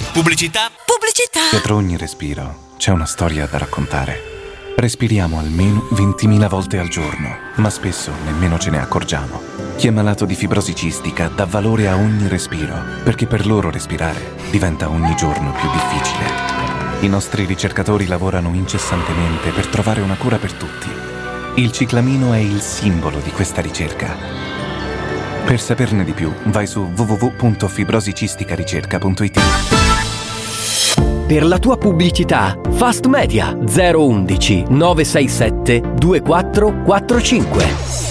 Pubblicità. Dietro ogni respiro c'è una storia da raccontare. Respiriamo almeno 20.000 volte al giorno, ma spesso nemmeno ce ne accorgiamo. Chi è malato di fibrosi cistica dà valore a ogni respiro, perché per loro respirare diventa ogni giorno più difficile. I nostri ricercatori lavorano incessantemente per trovare una cura per tutti. Il ciclamino è il simbolo di questa ricerca. Per saperne di più, vai su www.fibrosicisticaRicerca.it. Per la tua pubblicità, Fast Media 011 967 2445.